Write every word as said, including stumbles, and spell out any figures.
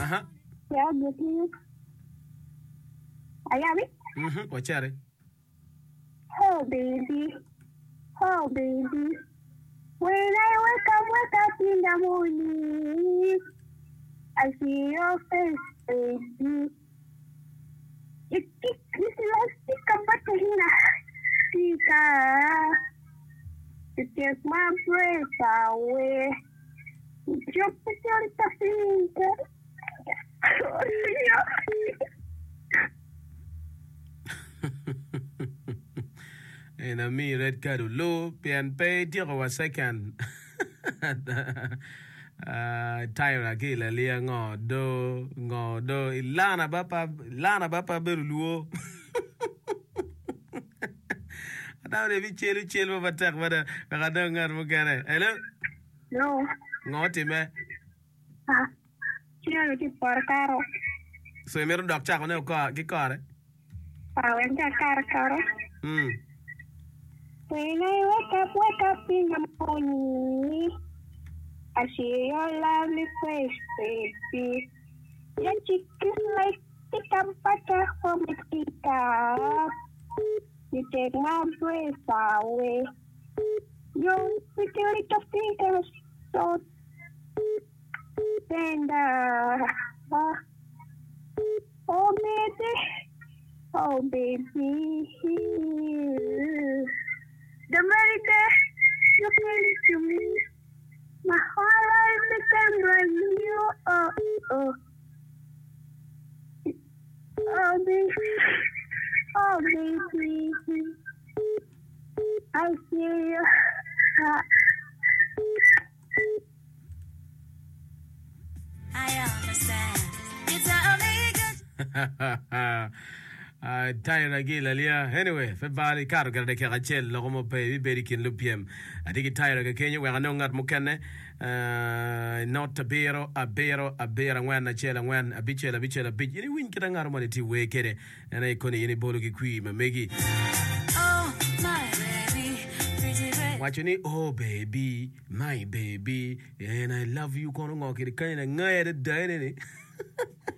Aha. Yeah, beauty. I have it. Mhm. Wachare. Oh, baby. Oh, baby. When I wake up, wake up in the morning, I see your face, baby. You kick this elastic about here. You take my breath away. You put your little finger. En a mi red card low pian pe tiro wa second. Ah, Tyra ke la lia ngo do ngo do ilana bapa lana bapa berluo. Ada de vi chelu chelu batak bada kada ngar mo kare. Hello. No. Ngo time. Ah. Quiero que por caro. So e mero dok chako ne ko ki kore. Pa wen ja car caro. Mm. When I wake up, wake up in the morning, I see your lovely face, baby. Your cheek is like thick butter from the teacup. You take my breath away. Your pretty little fingers so tender. Oh, baby. Oh, baby. The very day you came to me, my whole life became brand new. Oh, oh, oh, baby, oh, baby, I see you. I understand. It's only good. Uh, Tyra gila lia. Anyway, February karo kada de kachel lo mo pe bi beri kin lupiem. Adigi Tyra ke Kenya we anongat mukane. Uh, not a bero a bero a bero ngwan na chela ngwan a bichela bichela bich. Ini win kita ngar mo ti we kede. Na ikoni ini bolo ki kui ma megi. Oh, my baby. Pretty baby. Watch ni oh baby, my baby, and I love you kono ngokiri kanya ngaya de dai ne.